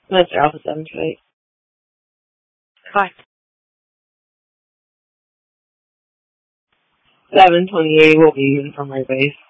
Mr. Alpha 728. Hi. 728 will be in from my base.